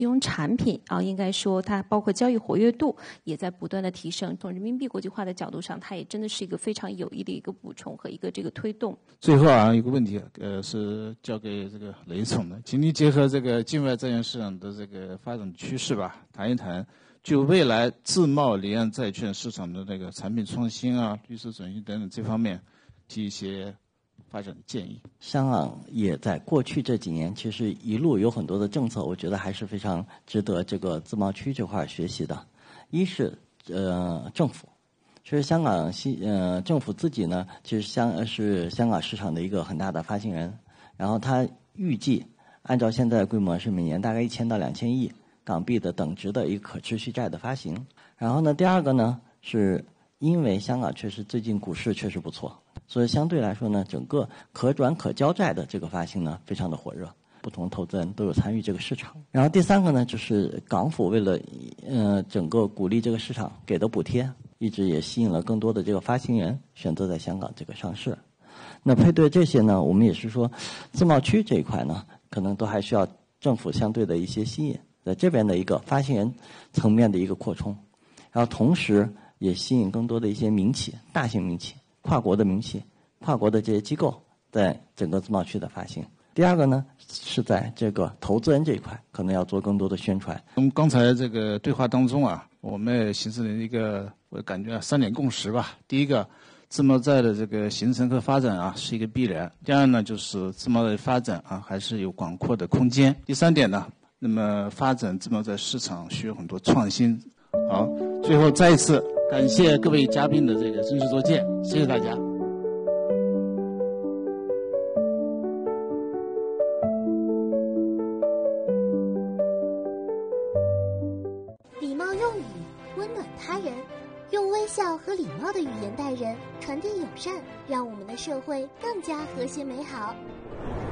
金融产品啊，应该说它包括交易活跃度也在不断的提升。从人民币国际化的角度上，它也真的是一个非常有益的一个补充和一个这个推动。 最后啊，有个问题，是交给这个雷总的，请您结合这个境外债券市场的这个发展趋势吧，谈一谈就未来自贸离岸债券市场的那个产品创新啊、绿色转型等等这方面提一些发展建议。 香港也在过去这几年，其实一路有很多的政策，我觉得还是非常值得这个自贸区这块学习的。一是政府，其实香港政府自己呢，其实是香港市场的一个很大的发行人，然后它预计按照现在的规模是每年大概1000到2000亿港币的等值的一个可持续债的发行。然后呢，第二个呢，是因为香港确实最近股市确实不错，所以相对来说呢，整个可转可交债的这个发行呢，非常的火热，不同投资人都有参与这个市场。然后第三个呢，就是港府为了整个鼓励这个市场给的补贴，一直也吸引了更多的这个发行人选择在香港这个上市。那配对这些呢，我们也是说，自贸区这一块呢，可能都还需要政府相对的一些吸引，在这边的一个发行人层面的一个扩充，然后同时也吸引更多的一些民企、大型民企、跨国的民企、跨国的这些机构在整个自贸区的发行。第二个呢，是在这个投资人这一块，可能要做更多的宣传。 从刚才这个对话当中啊，我们也形成了一个我感觉3点共识吧。第一个，自贸债的这个形成和发展啊是一个必然。第二呢，就是自贸债发展啊还是有广阔的空间。第三点呢，那么发展自贸债市场需要很多创新。好，最后再一次感谢各位嘉宾的这个真知灼见，谢谢大家。 礼貌用语，温暖他人，用微笑和礼貌的语言待人，传递友善，让我们的社会更加和谐美好。